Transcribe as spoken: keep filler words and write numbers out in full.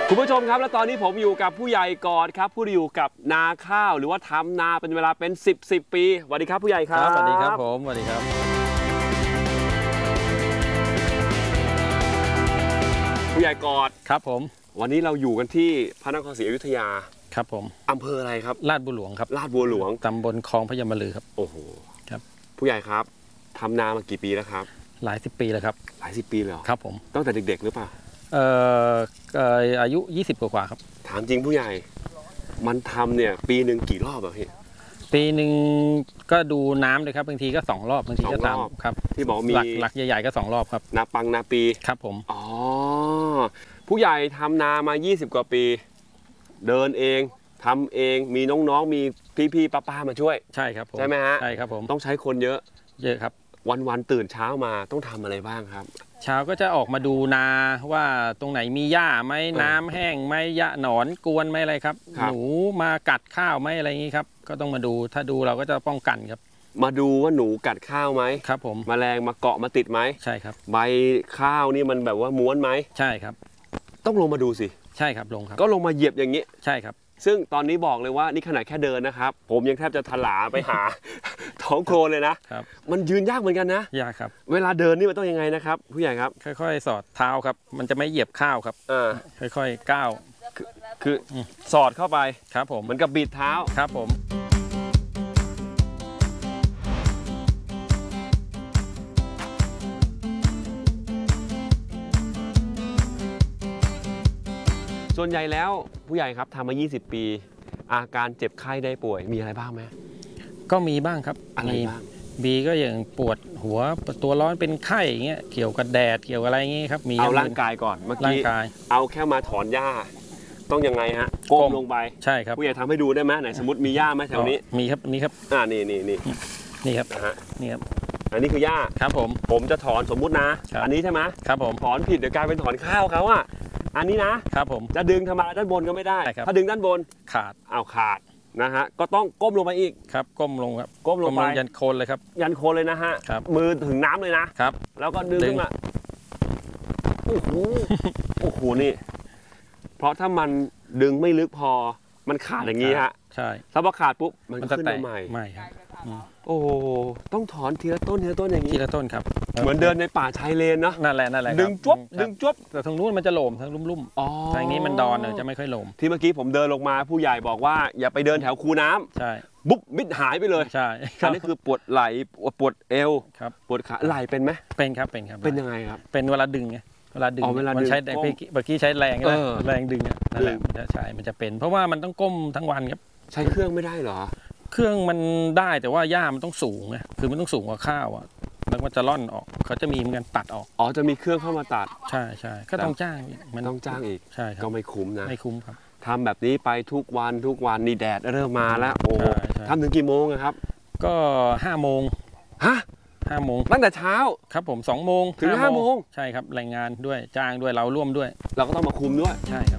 คุณผู้ชมครับและตอนนี้ผมอยู่กับผู้ใหญ่กอดครับผู้อยู่กับนาข้าวหรือว่าทำนาเป็นเวลาเป็นสิบสิบปีสวัสดีครับผู้ใหญ่ครับสวัสดีครับผมสวัสดีครับผู้ใหญ่กอดครับผมวันนี้เราอยู่กันที่พระนครศรีอยุธยาครับผมอำเภออะไรครับลาดบัวหลวงครับลาดบัวหลวงตำบลคลองพญามลือครับโอ้โหครับผู้ใหญ่ครับทำนามากี่ปีแล้วครับหลายสิบปีแล้วครับหลายสิบปีเลยครับผมตั้งแต่เด็กๆหรือเปล่าเอ่ออายุยี่สิบกว่าครับถามจริงผู้ใหญ่มันทำเนี่ยปีหนึ่งกี่รอบอะพี่ปีหนึ่งก็ดูน้ำเลยครับบางทีก็สองรอบบางทีก็สามครับที่บอกมีหลักหลักใหญ่ๆก็สองรอบครับนาปังนาปีครับผมอ๋อผู้ใหญ่ทำนามายี่สิบกว่าปีเดินเองทำเองมีน้องๆมีพี่ๆป้าๆมาช่วยใช่ครับผมใช่ไหมฮะใช่ครับผมต้องใช้คนเยอะเยอะครับวันๆตื่นเช้ามาต้องทำอะไรบ้างครับเช้าก็จะออกมาดูนาว่าตรงไหนมีหญ้าไหมน้ำแห้งไหมหญ้าหนอนกวนไหมอะไรครับหนูมากัดข้าวไหมอะไรอย่างนี้ครับก็ต้องมาดูถ้าดูเราก็จะป้องกันครับมาดูว่าหนูกัดข้าวไหมครับผมแมลงมาเกาะมาติดไหมใช่ครับใบข้าวนี่มันแบบว่าม้วนไหมใช่ครับต้องลงมาดูสิใช่ครับลงครับก็ลงมาเหยียบอย่างนี้ใช่ครับซึ่งตอนนี้บอกเลยว่านี่ขนาดแค่เดินนะครับผมยังแทบจะถลาไปหา ท้องโคลนเลยนะครับมันยืนยากเหมือนกันนะยากครับเวลาเดินนี่มันต้องยังไงนะครับผู้ใหญ่ครับค่อยๆสอดเท้าครับมันจะไม่เหยียบข้าวครับอ่าค่อยๆก้าวคือคือสอดเข้าไปครับผมเหมือนกับบีดเท้าครับผมส่วนใหญ่แล้วผู้ใหญ่ครับทำมายี่สิบปีอาการเจ็บไข้ได้ป่วยมีอะไรบ้างไหมก็มีบ้างครับอะไรบ้างบีก็อย่างปวดหัวตัวร้อนเป็นไข้อย่างเงี้ยเกี่ยวกับแดดเกี่ยวกับอะไรอย่างงี้ครับมีเอาร่างกายก่อนเมื่อกี้เอาแค่มาถอนหญ้าต้องยังไงฮะก้มลงไปใช่ครับผู้ใหญ่ทำให้ดูได้ไหมไหนสมมติมีหญ้าไหมแถวนี้มีครับนี่ครับอ่านี่นี่นี่นี่ครับฮะนี่ครับอันนี้คือหญ้าครับผมผมจะถอนสมมุตินะอันนี้ใช่ไหมครับผมถอนผิดเดี๋ยวกลายเป็นถอนข้าวเขาอ่ะอันนี้นะครับผมจะดึงทำไมด้านบนก็ไม่ได้ถ้าดึงด้านบนขาดเอาขาดนะฮะก็ต้องก้มลงไปอีกครับก้มลงครับก้มลงไปยันโคนเลยครับยันโคนเลยนะฮะมือถึงน้ำเลยนะครับแล้วก็ดึงขึ้นมาโอ้โหโอ้โหนี่เพราะถ้ามันดึงไม่ลึกพอมันขาดอย่างนี้ฮะใช่ถ้าพอขาดปุ๊บมันขึ้นมาใหม่ไม่ครับโอ้ต้องถอนทีละต้นทีละต้นอย่างนี้ทีละต้นครับเหมือนเดินในป่าชายเลนเนาะนั่นแหละนั่นแหละดึงจ๊บดึงจ๊บแต่ทางนู้นมันจะโหลมทางลุ่มๆอ๋อทางนี้มันดอนเนี่ยจะไม่ค่อยโหลมที่เมื่อกี้ผมเดินลงมาผู้ใหญ่บอกว่าอย่าไปเดินแถวคูน้ำใช่บุ๊บมิดหายไปเลยใช่อันนี้คือปวดไหล่ปวดเอวครับปวดขาไหล่เป็นไหมเป็นครับเป็นครับเป็นยังไงครับเป็นเวลาดึงไงเวลาดึงมันใช้เมื่อกี้ใช้แรงนะแรงดึงนั่นแหละใช่มันจะเป็นเพราะว่ามันต้องก้มทั้งวันครับใช้เครื่องไม่ได้เหรอเครื่องมันได้แต่ว่าหญ้ามันต้องสูงไงคือมันต้องสูงกว่าข้าวอ่ะแล้วมันจะร่อนออกเขาจะมีเหมือนกันตัดออกอ๋อจะมีเครื่องเข้ามาตัดใช่ใช่ก็ต้องจ้างมันต้องจ้างอีกใช่ครับก็ไม่คุ้มนะไม่คุ้มครับทำแบบนี้ไปทุกวันทุกวันนี่แดดเริ่มมาแล้วโอ้ทำถึงกี่โมงครับก็ห้าโมงฮะห้าโมงตั้งแต่เช้าครับผมสองโมงถึงห้าโมงใช่ครับแรงงานด้วยจ้างด้วยเราร่วมด้วยเราก็ต้องมาคุมด้วยใช่ครับ